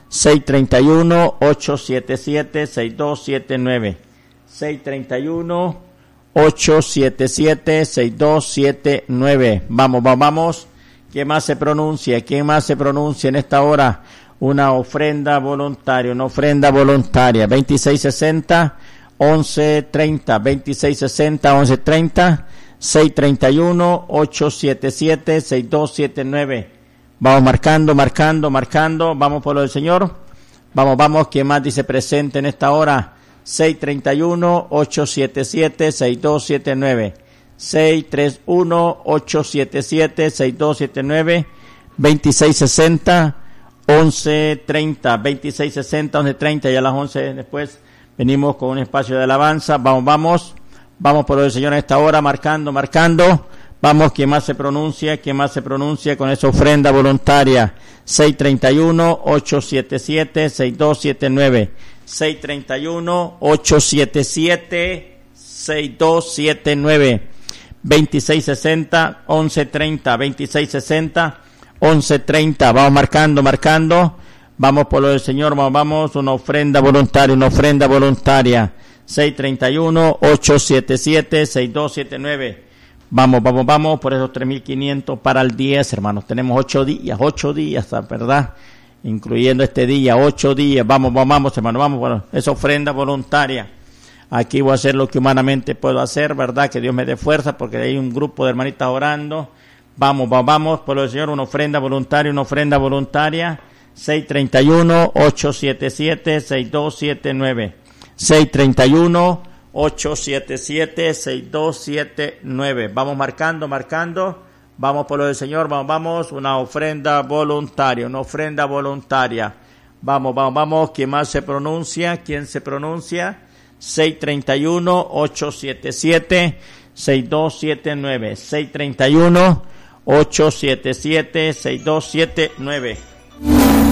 631-877-6279. 631-877-6279. Vamos. ¿Quién más se pronuncia en esta hora? Una ofrenda voluntaria. 2660-1130. 2660-1130. 631-877-6279. Vamos marcando. Vamos por lo del Señor. Vamos. ¿Quién más dice presente en esta hora? 631-877-6279. 631-877-6279. 2660-1130. 2660-1130. Ya a las 11 después venimos con un espacio de alabanza. Vamos por lo del Señor en esta hora, marcando. Vamos, ¿quién más se pronuncia con esa ofrenda voluntaria? 631-877-6279. 631-877-6279. 2660-1130. 2660-1130. Vamos marcando. Vamos por lo del Señor, vamos, una ofrenda voluntaria. 631-877-6279. Vamos por esos 3.500 para el 10, hermanos. Tenemos 8 días, ¿verdad? Incluyendo este día, 8 días. Vamos, hermano, vamos. Esa ofrenda voluntaria. Aquí voy a hacer lo que humanamente puedo hacer, ¿verdad? Que Dios me dé fuerza, porque hay un grupo de hermanitas orando. Vamos por el Señor, una ofrenda voluntaria. 631-877-6279. 631-877-6279. Vamos marcando. Vamos por lo del Señor, vamos, una ofrenda voluntaria. Vamos, ¿quién más se pronuncia? 631-877-6279. 631-877-6279.